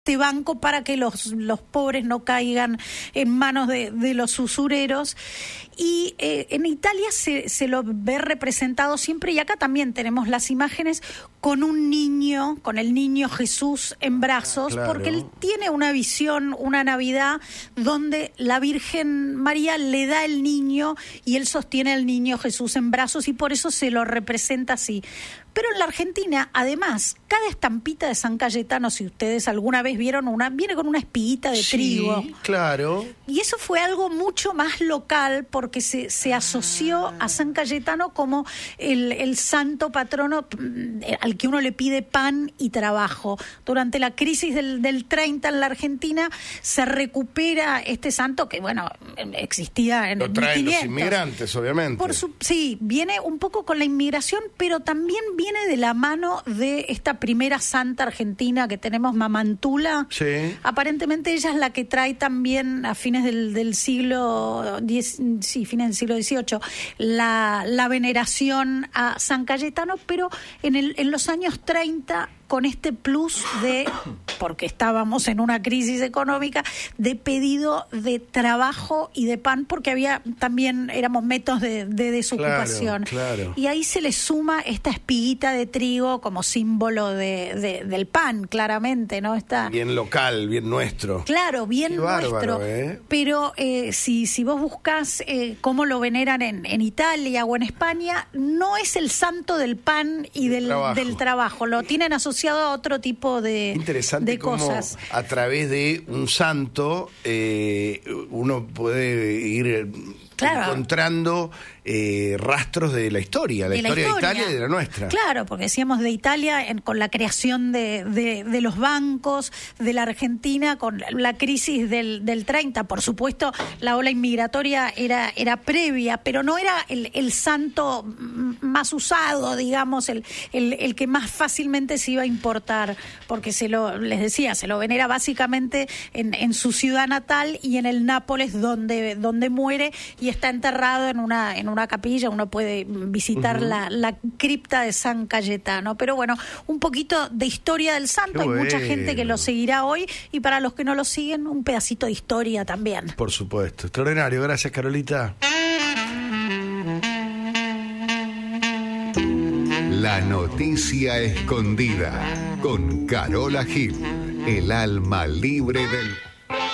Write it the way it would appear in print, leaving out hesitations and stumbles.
este banco para que los pobres no caigan en manos de los usureros. Y en Italia se lo ve representado siempre, y acá también tenemos las imágenes con un niño, con el niño Jesús en brazos, claro, porque él tiene una visión, una Navidad, donde la Virgen María le da el niño y él sostiene al niño Jesús en brazos, y por eso se lo representa así. Pero en la Argentina, además, cada estampita de San Cayetano, si ustedes alguna vez vieron viene con una espiguita de trigo. Sí, claro. Y eso fue algo mucho más local, porque se asoció a San Cayetano como el santo patrono al que uno le pide pan y trabajo. Durante la crisis del 30 en la Argentina se recupera este santo que, bueno, existía en Lo el traen 1500. los inmigrantes, obviamente. Sí, viene un poco con la inmigración, pero también viene de la mano de esta primera santa argentina que tenemos, Mamantula. Sí. Aparentemente ella es la que trae también a fines del siglo fines del siglo XVIII, la veneración a San Cayetano, pero en los años 30, con este plus porque estábamos en una crisis económica, de pedido de trabajo y de pan, porque éramos métodos de desocupación. Claro. Y ahí se le suma esta espiguita de trigo como símbolo del pan, claramente, ¿no? Bien local, bien nuestro. Claro, bien nuestro. Pero si vos buscás cómo lo veneran en Italia o en España, no es el santo del pan y del trabajo. Lo tienen asociado a otro tipo de cosas. Cómo a través de un santo uno puede ir encontrando rastros de la historia de Italia y de la nuestra. Claro, porque decíamos de Italia con la creación de los bancos, de la Argentina con la crisis del 30. Por supuesto, la ola inmigratoria era previa, pero no era el santo más usado, digamos, el que más fácilmente se iba a importar, porque les decía, se lo venera básicamente en su ciudad natal y en el Nápoles donde muere, y está enterrado en una capilla. Uno puede visitar la cripta de San Cayetano. Pero bueno, un poquito de historia del santo. Hay mucha gente que lo seguirá hoy, y para los que no lo siguen, un pedacito de historia también. Por supuesto. Extraordinario. Gracias, Carolita. La noticia escondida con Carola Gil, el alma libre del